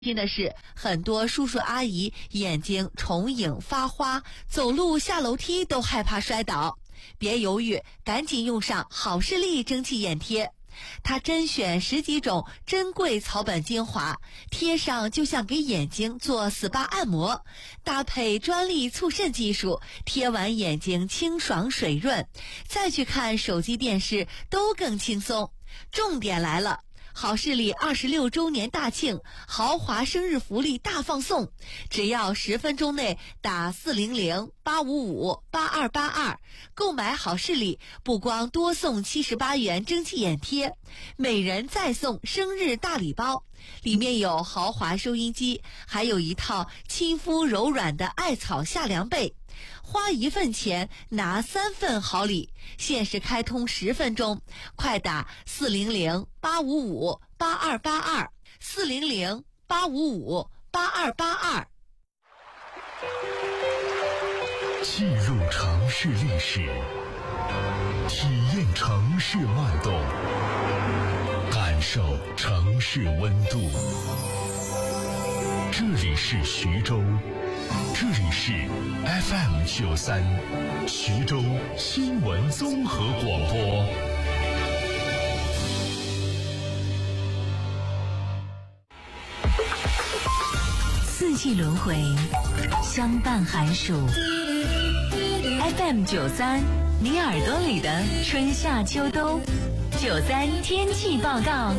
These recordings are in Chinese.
心的是，很多叔叔阿姨眼睛重影发花，走路下楼梯都害怕摔倒。别犹豫，赶紧用上好视力蒸汽眼贴。它甄选10几种珍贵草本精华，贴上就像给眼睛做 SPA 按摩，搭配专利促渗技术，贴完眼睛清爽水润，再去看手机电视都更轻松。重点来了，好视力26周年大庆豪华生日福利大放送，只要10分钟内打400-855-8282购买好视力，不光多送78元蒸汽眼贴，每人再送生日大礼包，里面有豪华收音机，还有一套亲肤柔软的艾草夏凉被。花1份钱拿3份好礼，限时开通10分钟，快打400-855-8282 400-855-8282。 记录城市历史，体验城市脉动，感受城市温度。这里是徐州，这里是 FM93 徐州新闻综合广播。 四季轮回，相伴寒暑。FM93，你耳朵里的春夏秋冬。93天气报告。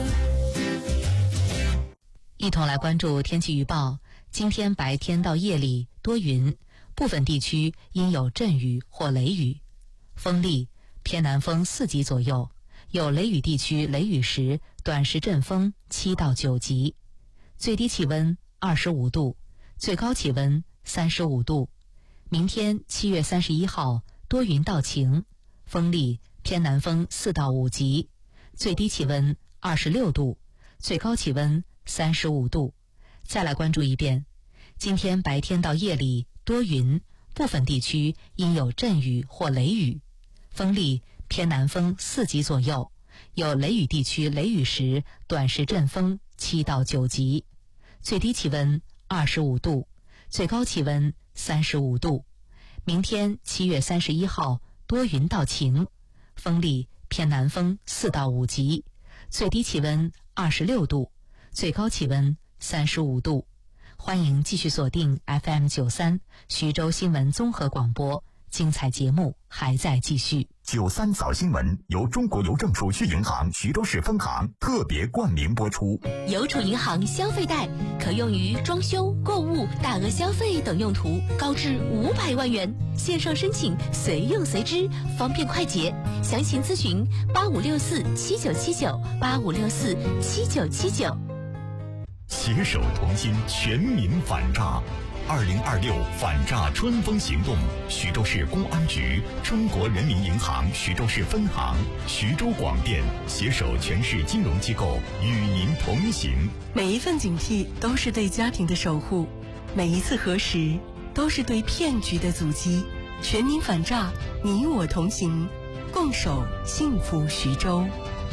一同来关注天气预报。今天白天到夜里多云，部分地区应有阵雨或雷雨，风力偏南风4级左右，有雷雨地区雷雨时短时阵风7到9级，最低气温25度，最高气温35度。明天7月31号多云到晴，风力偏南风4到5级，最低气温26度，最高气温35度。再来关注一遍，今天白天到夜里多云，部分地区应有阵雨或雷雨，风力偏南风4级左右，有雷雨地区雷雨时短时阵风7到9级，最低气温25度，最高气温35度。明天7月31号多云到晴，风力偏南风4到5级，最低气温26度，最高气温35度。欢迎继续锁定 FM93 徐州新闻综合广播，精彩节目还在继续。 93早新闻由中国邮政储蓄银行徐州市分行特别冠名播出。 邮储银行消费贷可用于装修、购物、大额消费等用途，高至500万元，线上申请随用随支，方便快捷。详情咨询85647979 85647979。 携手同心，全民反诈。2026反诈春风行动，徐州市公安局、中国人民银行徐州市分行、徐州广电携手全市金融机构与您同行。 每一份警惕都是对家庭的守护，每一次核实都是对骗局的阻击。全民反诈，你我同行，共守幸福徐州。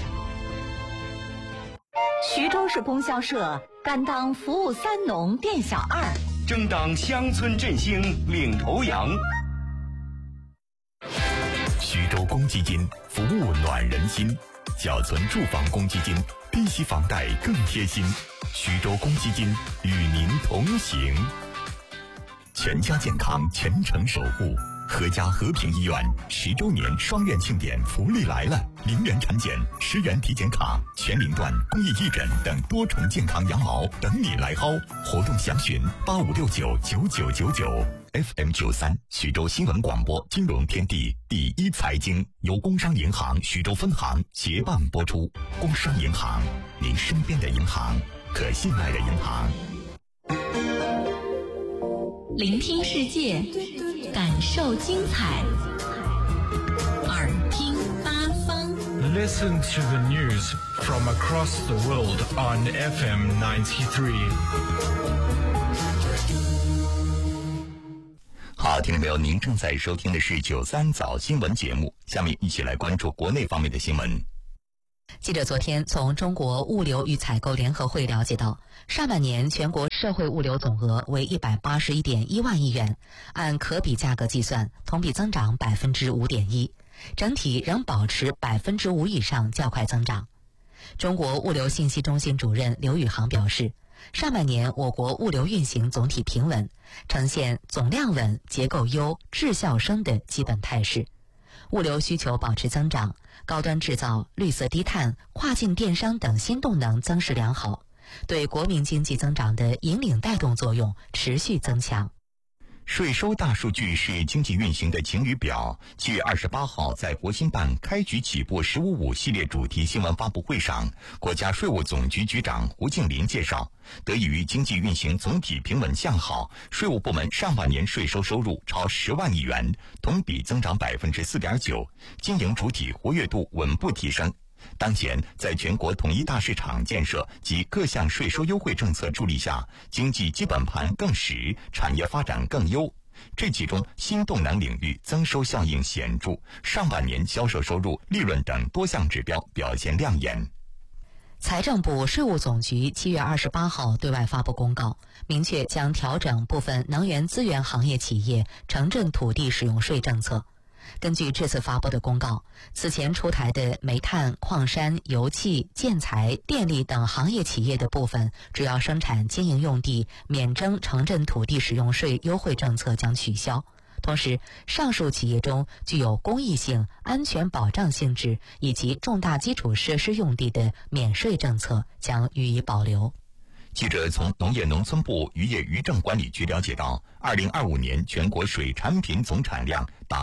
徐州市供销社担当服务3农店小二， 争当乡村振兴领头羊。 徐州公积金服务暖人心，缴存住房公积金，低息房贷更贴心。徐州公积金与您同行，全家健康全程守护。合家和平医院10周年双院庆典福利来了，0元产检、10元体检卡、全龄段公益义诊等多重健康羊毛等你来薅。活动详询85699999。FM93 徐州新闻广播金融天地第一财经由工商银行徐州分行协办播出。工商银行，您身边的银行，可信赖的银行。 聆听世界，感受精彩，耳听八方。 Listen to the news from across the world on FM 93. 好，听众朋友，您正在收听的是93早新闻节目，下面一起来关注国内方面的新闻。 记者昨天从中国物流与采购联合会了解到，上半年全国社会物流总额为181.1万亿元，按可比价格计算，同比增长 5.1%， 整体仍保持 5% 以上较快增长。中国物流信息中心主任刘宇航表示，上半年我国物流运行总体平稳，呈现总量稳、结构优、质效升的基本态势。物流需求保持增长，高端制造、绿色低碳、跨境电商等新动能增势良好，对国民经济增长的引领带动作用持续增强。 税收大数据是经济运行的晴雨表。7月28号，在国新办开局起步“15+5”系列主题新闻发布会上，国家税务总局局长胡静林介绍，得益于经济运行总体平稳向好，税务部门上半年税收收入超10万亿元，同比增长 4.9%， 经营主体活跃度稳步提升。当前，在全国统一大市场建设及各项税收优惠政策助力下，经济基本盘更实，产业发展更优。这其中新动能领域增收效应显著，上半年销售收入、利润等多项指标表现亮眼。 财政部税务总局7月28号对外发布公告，明确将调整部分能源资源行业企业城镇土地使用税政策。根据这次发布的公告，此前出台的煤炭、矿山、油气、建材、电力等行业企业的部分主要生产经营用地免征城镇土地使用税优惠政策将取消。同时，上述企业中具有公益性、安全保障性质以及重大基础设施用地的免税政策将予以保留。 记者从农业农村部渔业渔政管理局了解到，2025年全国水产品总产量达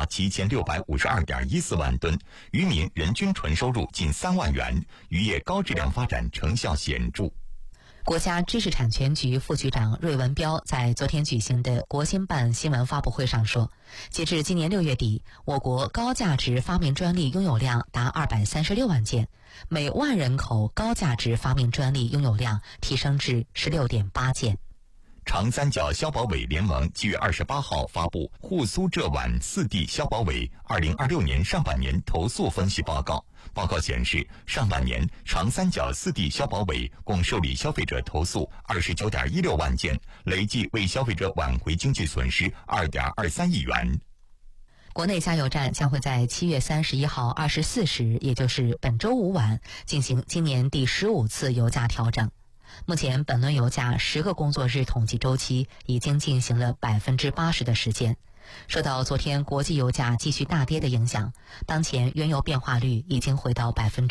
7652.14万吨，渔民人均纯收入近3万元，渔业高质量发展成效显著。 国家知识产权局副局长芮文彪在昨天举行的国新办新闻发布会上说，截至今年6月底，我国高价值发明专利拥有量达236万件，每万人口高价值发明专利拥有量提升至16.8件。 长三角消保委联盟7月28号发布沪苏浙皖4地消保委2026年上半年投诉分析报告。报告显示，上半年长三角4地消保委共受理消费者投诉29.16万件，累计为消费者挽回经济损失2.23亿元。 国内加油站将会在7月31号24时，也就是本周五晚，进行今年第15次油价调整。目前本轮油价10个工作日统计周期已经进行了 80% 的时间。受到昨天国际油价继续大跌的影响，当前原油变化率已经回到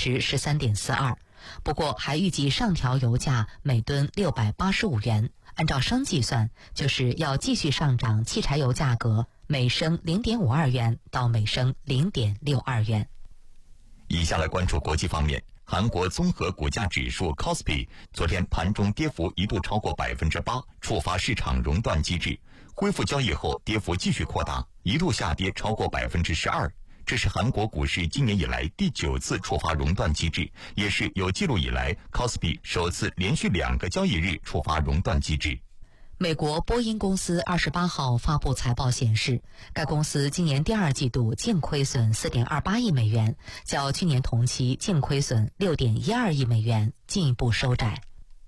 13.42%， 不过还预计上调油价每吨685元，按照升计算，就是要继续上涨汽柴油价格每升 0.52 元到每升 0.62 元。 以下来关注国际方面。韩国综合股价指数 KOSPI 昨天盘中跌幅一度超过 8%， 触发市场熔断机制，恢复交易后跌幅继续扩大，一度下跌超过 12%。这是韩国股市今年以来第9次触发熔断机制，也是有记录以来 KOSPI 首次连续2个交易日触发熔断机制。 美国波音公司28号发布财报显示，该公司今年第2季度净亏损 4.28 亿美元，较去年同期净亏损 6.12 亿美元进一步收窄。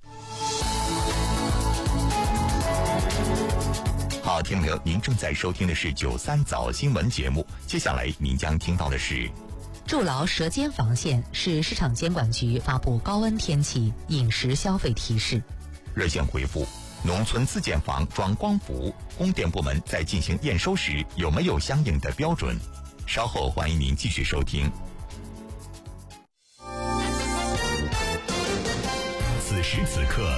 好，听众朋友，您正在收听的是93早新闻节目，接下来您将听到的是筑牢舌尖防线，是市场监管局发布高温天气饮食消费提示。 热线回复，农村自建房装光伏，供电部门在进行验收时有没有相应的标准？稍后欢迎您继续收听。 此时此刻，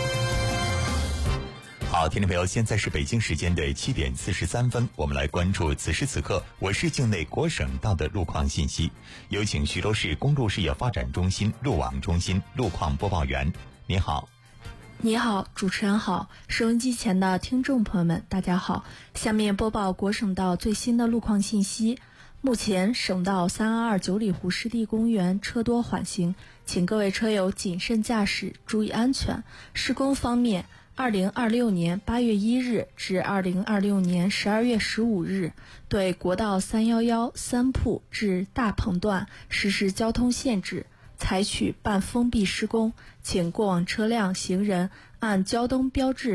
好，听众朋友，现在是北京时间的7点43分，我们来关注此时此刻我市境内国省道的路况信息。有请徐州市公路事业发展中心路网中心路况播报员，您好。 你好，主持人好，收音机前的听众朋友们大家好，下面播报国省道最新的路况信息。目前省道322九里湖湿地公园车多缓行，请各位车友谨慎驾驶，注意安全。施工方面，2026年8月1日至2026年12月15日，对国道311三铺至大棚段实施交通限制， 采取半封闭施工，请过往车辆、行人按交通标志